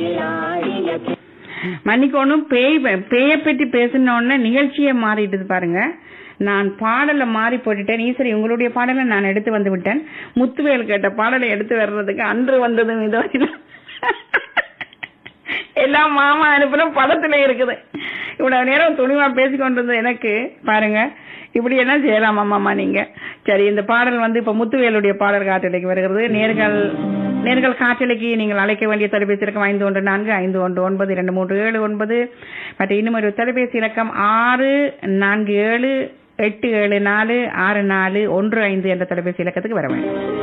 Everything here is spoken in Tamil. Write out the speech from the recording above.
மன்னிக்கணும், பேயை பற்றி பேசினோன்னு நிகழ்ச்சியே மாறிட்டு பாருங்க. நான் பாடலை மாறி போட்டுட்டேன். ஈஸ்வரி, உங்களுடைய பாடலை நான் எடுத்து வந்து விட்டேன். முத்துவேல் கேட்ட பாடலை எடுத்து வர்றதுக்கு அன்று வந்ததும் இதோ எல்லாம் மாமா அனுப்புற படத்துல இருக்குது. இவ்வளவு நேரம் துணிவா பேசிக்கொண்டிருந்தது எனக்கு பாருங்க. இப்படி என்ன செய்யலாம் மாமா நீங்க? சரி, இந்த பாடல் வந்து இப்ப முத்துவேலுடைய பாடல் காற்றலைக்கு வருகிறது. நேர்கள் காற்றலைக்கு நீங்கள் அழைக்க வேண்டிய தொலைபேசி இலக்கம் 514-519237 மற்றும் இன்னும் ஒரு தொலைபேசி இலக்கம் 647-874-6415 என்ற தொலைபேசி இலக்கத்துக்கு வர வேண்டும்.